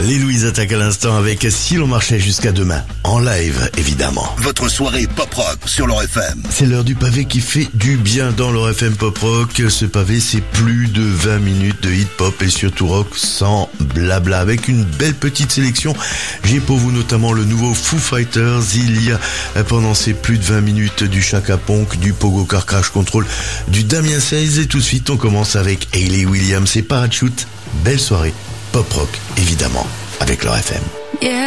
Les Louise attaquent à l'instant avec Si l'on marchait jusqu'à demain. En live, évidemment. Votre soirée pop-rock sur l'Or FM. C'est l'heure du pavé qui fait du bien dans l'Or FM Pop Rock. Ce pavé, c'est plus de 20 minutes de hip-hop et surtout rock sans blabla. Avec une belle petite sélection, j'ai pour vous notamment le nouveau Foo Fighters. Il y a pendant ces plus de 20 minutes du Chaka Ponk, du Pogo Car Crash Control, du Damien 16. Et tout de suite, on commence avec Hayley Williams et Parachute. Belle soirée, pop rock, évidemment, avec l'Or FM. Yeah.